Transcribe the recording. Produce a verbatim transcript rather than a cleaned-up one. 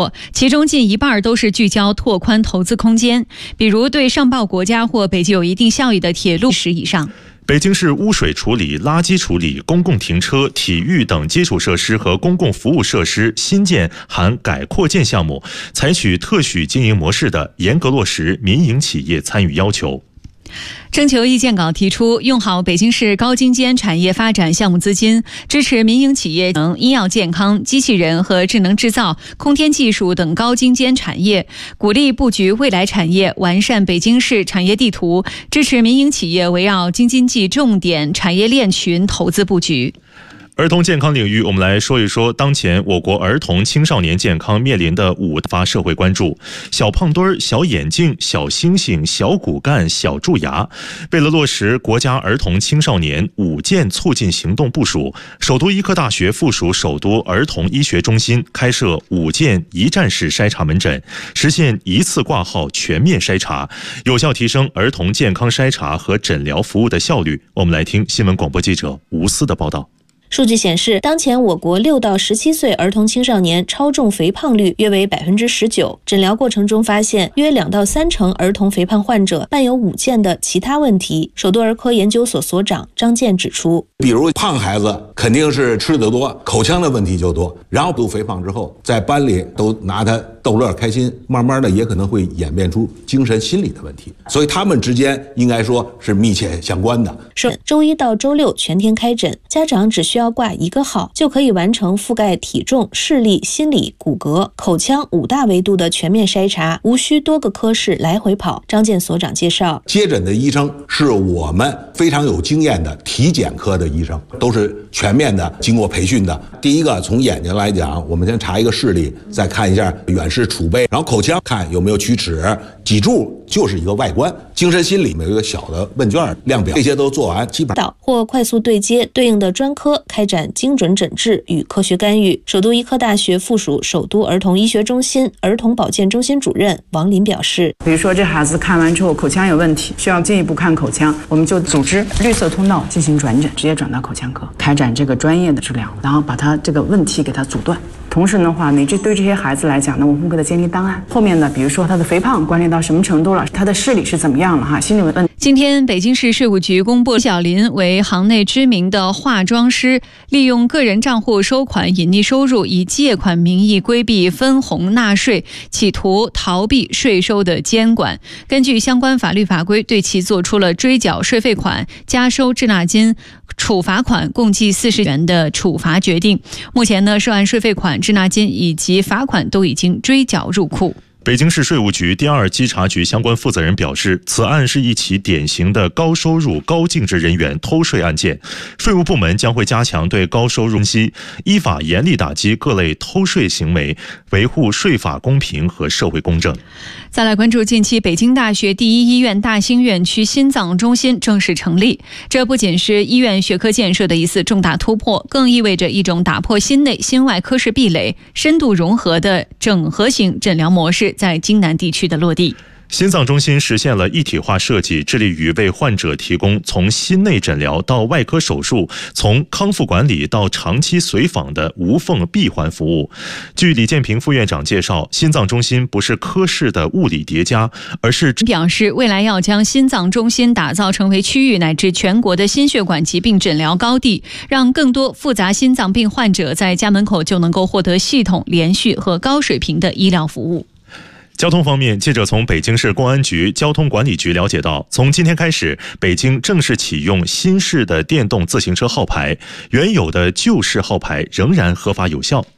作，其中近一半都是聚焦拓宽投资空间，比如对上报国家或北京有一定效益的铁路十以上。 北京市污水处理、垃圾处理、公共停车、体育等基础设施和公共服务设施新建含改扩建项目，采取特许经营模式的，严格落实民营企业参与要求。 征求意见稿提出，用好北京市高精尖产业发展项目资金，支持民营企业等医药健康、机器人和智能制造、空天技术等高精尖产业，鼓励布局未来产业，完善北京市产业地图，支持民营企业围绕京津冀重点产业链群投资布局。 儿童健康领域，我们来说一说当前我国儿童青少年健康面临的五大社会关注：小胖墩儿、小眼镜、小星星、小骨干、小蛀牙。为了落实国家儿童青少年五健促进行动部署，首都医科大学附属首都儿童医学中心开设五健一站式筛查门诊，实现一次挂号全面筛查，有效提升儿童健康筛查和诊疗服务的效率。我们来听新闻广播记者吴思的报道。 数据显示，当前我国六到十七岁儿童青少年超重肥胖率约为百分之十九。诊疗过程中发现，约两到三成儿童肥胖患者伴有五健的其他问题。首都儿科研究所所长张健指出， 比如胖孩子肯定是吃得多，口腔的问题就多，然后都肥胖之后，在班里都拿他逗乐开心，慢慢的也可能会演变出精神心理的问题，所以他们之间应该说是密切相关的。 周一到周六全天开诊，家长只需要挂一个号，就可以完成覆盖体重、视力、心理、骨骼、口腔五大维度的全面筛查，无需多个科室来回跑。张健所长介绍， 接诊的医生是我们非常有经验的体检科的医生，都是全面的经过培训的。第一个从眼睛来讲，我们先查一个视力，再看一下远视储备，然后口腔看有没有龋齿，脊柱就是一个外观，精神心理有一个小的问卷量表，这些都做完，基本上或快速对接对应的专科，开展精准诊治与科学干预。首都医科大学附属首都儿童医学中心儿童保健中心主任王林表示， 比如说这孩子看完之后口腔有问题，需要进一步看口腔，我们就组织绿色通道进行转诊，直接转到口腔科开展这个专业的治疗，然后把他这个问题给他阻断。同时的话，你这对这些孩子来讲呢，我们会给他建立档案。后面呢，比如说他的肥胖关联到什么程度了，他的视力是怎么样了哈，心理问题。 今天，北京市税务局公布，小林为行内知名的化妆师，利用个人账户收款隐匿收入，以借款名义规避分红纳税，企图逃避税收的监管。根据相关法律法规，对其作出了追缴税费款、加收滞纳金、处罚款共计四十元的处罚决定。目前呢，涉案税费款、滞纳金以及罚款都已经追缴入库。 北京市税务局第二稽查局相关负责人表示，此案是一起典型的高收入高净值人员偷税案件，税务部门将会加强对高收入分析，依法严厉打击各类偷税行为，维护税法公平和社会公正。 再来关注近期北京大学第一医院大兴院区心脏中心正式成立，这不仅是医院学科建设的一次重大突破，更意味着一种打破心内心外科室壁垒、深度融合的整合型诊疗模式在京南地区的落地。 心脏中心实现了一体化设计，致力于为患者提供从心内诊疗到外科手术，从康复管理到长期随访的无缝闭环服务。据李建平副院长介绍，心脏中心不是科室的物理叠加，而是表示未来要将心脏中心打造成为区域乃至全国的心血管疾病诊疗高地，让更多复杂心脏病患者在家门口就能够获得系统、连续和高水平的医疗服务。 交通方面，记者从北京市公安局交通管理局了解到，从今天开始，北京正式启用新式的电动自行车号牌，原有的旧式号牌仍然合法有效。